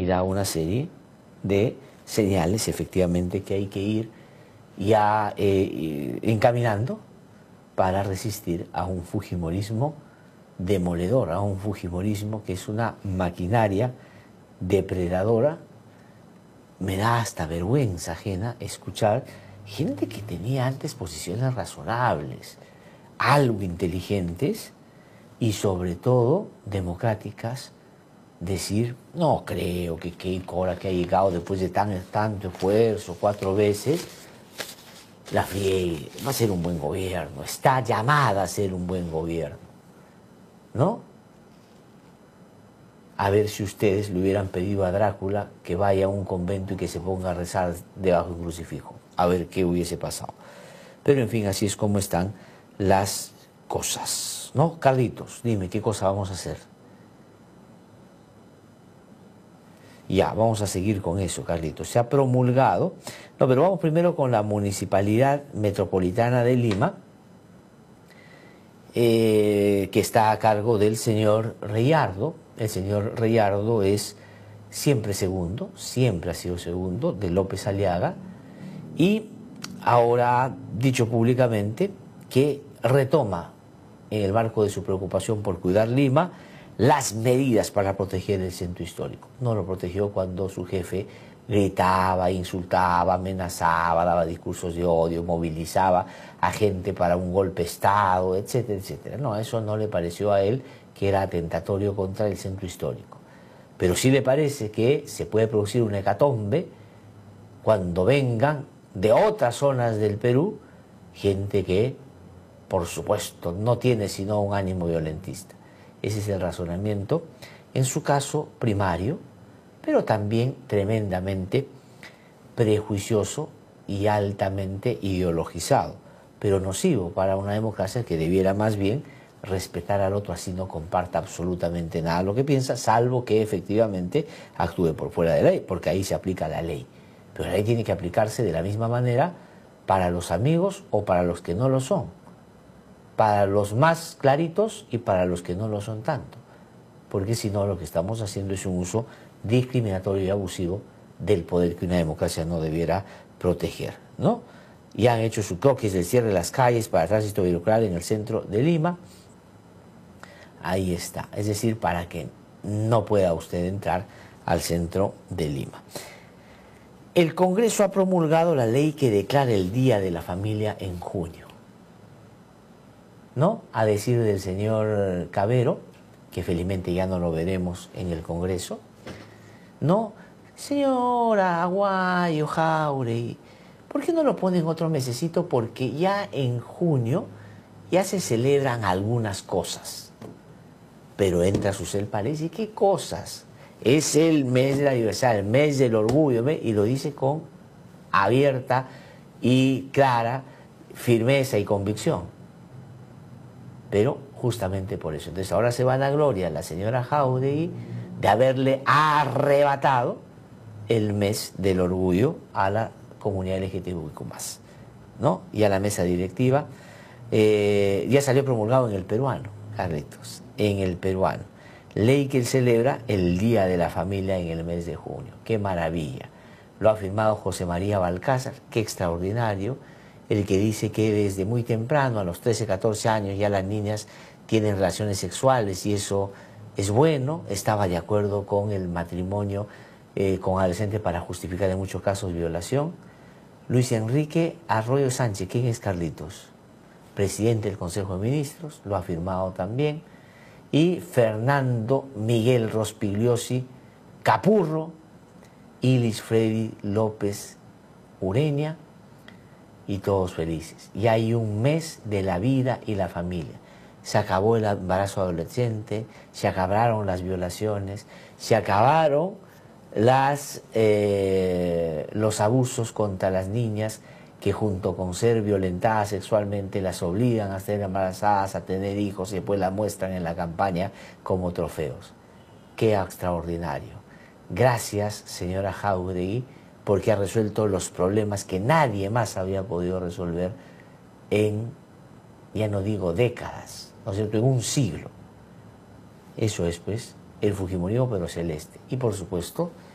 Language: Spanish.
y da una serie de señales efectivamente que hay que ir ya encaminando para resistir a un fujimorismo demoledor, a un fujimorismo que es una maquinaria depredadora. Me da hasta vergüenza ajena escuchar gente que tenía antes posiciones razonables, algo inteligentes y sobre todo democráticas, decir, no creo que Keiko, ahora que ha llegado después de tanto esfuerzo, 4 veces, la friegue, va a ser un buen gobierno, está llamada a ser un buen gobierno, ¿no? A ver si ustedes le hubieran pedido a Drácula que vaya a un convento y que se ponga a rezar debajo de un crucifijo, a ver qué hubiese pasado. Pero en fin, así es como están las cosas, ¿no? Carlitos, dime, ¿qué cosa vamos a hacer? Ya, vamos a seguir con eso, Carlitos. Se ha promulgado, no, pero vamos primero con la Municipalidad Metropolitana de Lima, que está a cargo del señor Reyardo. El señor Reyardo es siempre segundo, siempre ha sido segundo de López Aliaga, y ahora ha dicho públicamente que retoma, en el marco de su preocupación por cuidar Lima, las medidas para proteger el centro histórico. No lo protegió cuando su jefe gritaba, insultaba, amenazaba, daba discursos de odio, movilizaba a gente para un golpe de Estado, etcétera, etcétera. No, eso no le pareció a él que era atentatorio contra el centro histórico. Pero sí le parece que se puede producir una hecatombe cuando vengan de otras zonas del Perú gente que, por supuesto, no tiene sino un ánimo violentista. Ese es el razonamiento, en su caso primario, pero también tremendamente prejuicioso y altamente ideologizado, pero nocivo para una democracia que debiera más bien respetar al otro, así no comparta absolutamente nada de lo que piensa, salvo que efectivamente actúe por fuera de la ley, porque ahí se aplica la ley. Pero la ley tiene que aplicarse de la misma manera para los amigos o para los que no lo son, para los más claritos y para los que no lo son tanto, porque si no lo que estamos haciendo es un uso discriminatorio y abusivo del poder que una democracia no debiera proteger, ¿no? Ya han hecho su croquis del cierre de las calles para tránsito vehicular en el centro de Lima. Ahí está, es decir, para que no pueda usted entrar al centro de Lima. El Congreso ha promulgado la ley que declara el Día de la Familia en junio, ¿no? A decir del señor Cavero, que felizmente ya no lo veremos en el Congreso, ¿no? Señora Aguayo, Jauregui, ¿por qué no lo ponen otro mesecito? Porque ya en junio ya se celebran algunas cosas. Pero entra Susel Párez y ¿qué cosas? Es el mes del aniversario, el mes del orgullo, y lo dice con abierta y clara firmeza y convicción. Pero justamente por eso. Entonces ahora se va a la gloria la señora Jauregui de haberle arrebatado el mes del orgullo a la comunidad LGTBIQ+, ¿no? Y a la mesa directiva. Ya salió promulgado en el peruano, Carlitos, en el peruano. Ley que celebra el Día de la Familia en el mes de junio. ¡Qué maravilla! Lo ha firmado José María Balcázar, qué extraordinario, el que dice que desde muy temprano, a los 13, 14 años, ya las niñas tienen relaciones sexuales y eso es bueno. Estaba de acuerdo con el matrimonio con adolescentes para justificar en muchos casos violación. Luis Enrique Arroyo Sánchez, ¿quién es Carlitos? Presidente del Consejo de Ministros, lo ha firmado también. Y Fernando Miguel Rospigliosi Capurro, Ilis Freddy López Ureña, y todos felices. Y hay un mes de la vida y la familia. Se acabó el embarazo adolescente, se acabaron las violaciones, se acabaron los abusos contra las niñas, que junto con ser violentadas sexualmente las obligan a ser embarazadas, a tener hijos y después las muestran en la campaña como trofeos. ¡Qué extraordinario! Gracias, señora Jauregui, porque ha resuelto los problemas que nadie más había podido resolver en, ya no digo décadas, ¿no es cierto?, en un siglo. Eso es, pues, el fujimorismo pero celeste. Y por supuesto,